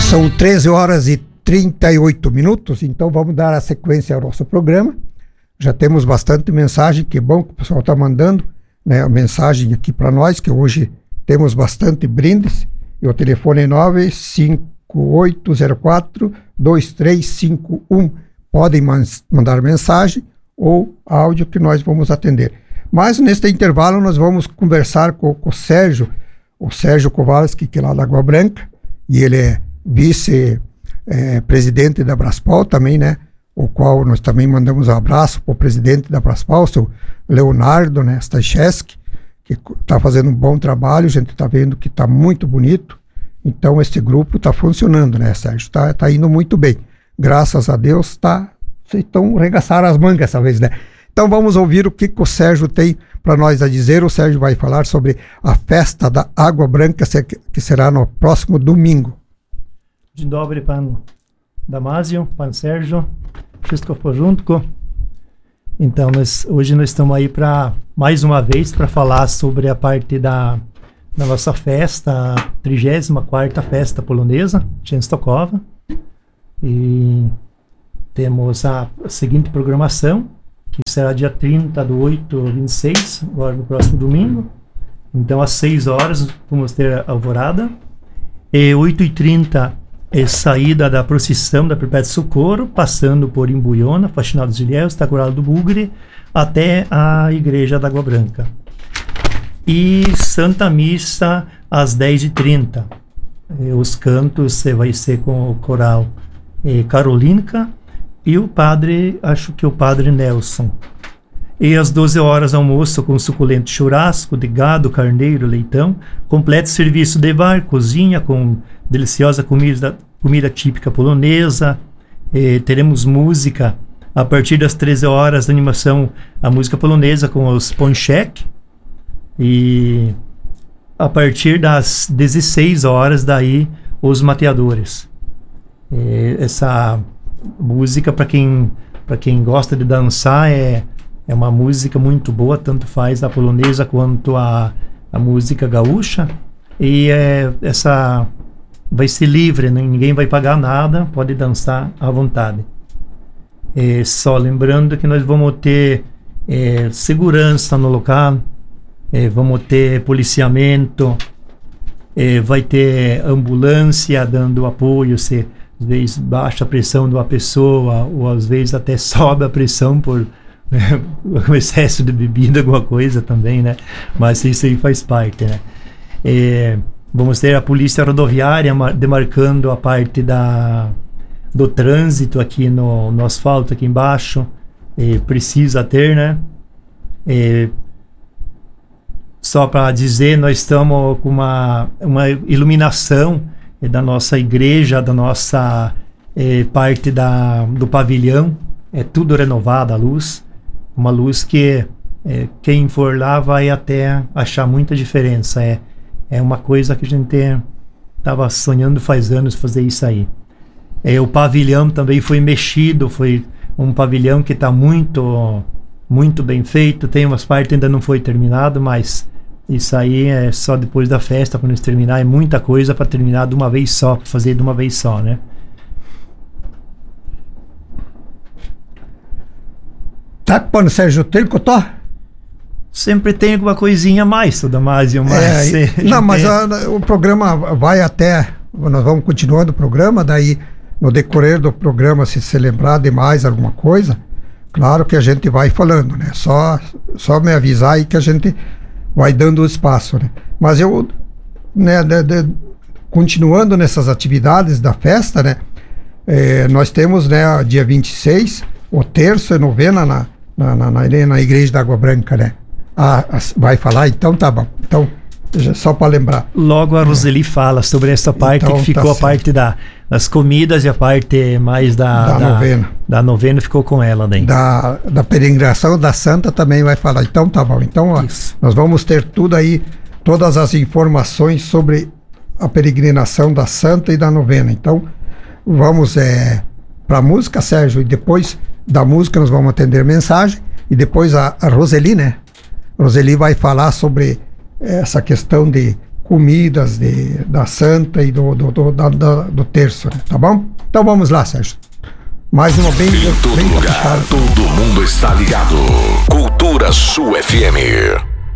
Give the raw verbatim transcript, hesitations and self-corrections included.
São treze horas e trinta e oito minutos, então vamos dar a sequência ao nosso programa. Já temos bastante mensagem, que bom que o pessoal está mandando, né, a mensagem aqui para nós, que hoje temos bastante brindes. E o telefone é nove cinco oito zero quatro dois três cinco um. Podem man- mandar mensagem ou áudio que nós vamos atender. Mas neste intervalo nós vamos conversar com, com o Sérgio, o Sérgio Kowalski, que é lá da Água Branca, e ele é vice-presidente é, da Braspol também, né? O qual nós também mandamos um abraço para o presidente da Braspol, o Leonardo, né, Stachewski, que está fazendo um bom trabalho. A gente está vendo que está muito bonito. Então esse grupo está funcionando, né, Sérgio? Está tá indo muito bem. Graças a Deus, tá, vocês estão regaçaram as mangas essa vez, né? Então vamos ouvir o que, que o Sérgio tem para nós a dizer. O Sérgio vai falar sobre a festa da Água Branca, que será no próximo domingo. Dzień dobry, pan Damásio, pan Sérgio, wszystko w porządku? Então, nós, hoje nós estamos aí para, mais uma vez, para falar sobre a parte da, da nossa festa, a trigésima quarta festa polonesa, Częstochowa. E temos a, a seguinte programação, que será dia trinta do oito, vinte e seis, agora no próximo domingo. Então, às seis horas, vamos ter a alvorada. E oito e trinta é saída da procissão da Perpétuo Socorro, passando por Imbuiona, Faxinal dos Ilhéus, Taquaral do Bugre, até a Igreja da Água Branca. E Santa Missa às dez e trinta. E os cantos vai ser com o coral eh, Carolínica e o padre, acho que o padre Nelson. E às doze horas, almoço com suculento churrasco de gado, carneiro, leitão, completo serviço de bar, cozinha com deliciosa comida, comida típica polonesa. E teremos música a partir das treze horas, animação, a música polonesa com os Ponchek. E a partir das dezesseis horas, daí, os mateadores. E essa música, para quem, para quem gosta de dançar, é... É uma música muito boa, tanto faz a polonesa quanto a, a música gaúcha. E é, essa vai ser livre, né? Ninguém vai pagar nada, pode dançar à vontade. É, só lembrando que nós vamos ter é, segurança no local, é, vamos ter policiamento, é, vai ter ambulância dando apoio, se às vezes baixa a pressão de uma pessoa, ou às vezes até sobe a pressão por o excesso de bebida, alguma coisa também, né? Mas isso aí faz parte, né? É, vamos ter a polícia rodoviária demarcando a parte da, do trânsito aqui no, no asfalto, aqui embaixo. É, precisa ter, né? É, só para dizer, nós estamos com uma, uma iluminação da nossa igreja, da nossa é, parte da, do pavilhão. É tudo renovado, a luz. Uma luz que é, quem for lá vai até achar muita diferença. É, é uma coisa que a gente estava sonhando faz anos fazer isso aí. É, o pavilhão também foi mexido, foi um pavilhão que está muito, muito bem feito. Tem umas partes que ainda não foi terminado, mas isso aí é só depois da festa, quando eles terminar. É muita coisa para terminar de uma vez só, para fazer de uma vez só, né? Tá, pano Sérgio, tem que tocar? Sempre tem alguma coisinha a mais, Damásio, mas... É, não, mas a, o programa vai até... Nós vamos continuando o programa, daí no decorrer do programa, se você lembrar de mais alguma coisa, claro que a gente vai falando, né? Só, só me avisar aí que a gente vai dando o espaço, né? Mas eu, né, de, de, continuando nessas atividades da festa, né? É, nós temos, né, dia vinte e seis, o terço e novena na... Na, na, na, na Igreja da Água Branca, né? Ah, vai falar? Então tá bom. Então, só para lembrar. Logo a Roseli é. fala sobre essa parte, então, que ficou tá a parte da, das comidas e a parte mais da, da, da novena. Da novena ficou com ela daí. Da, da peregrinação da Santa também vai falar. Então tá bom. Então ó, nós vamos ter tudo aí, todas as informações sobre a peregrinação da Santa e da novena. Então vamos é, para a música, Sérgio, e depois da música nós vamos atender mensagem, e depois a, a Roseli, né? Roseli vai falar sobre essa questão de comidas de, da Santa e do, do, do, da, da, do terço, né? Tá bom? Então vamos lá, Sérgio. Mais uma bem... Em todo bem lugar, caprichada. todo mundo está ligado. Cultura Sul F M.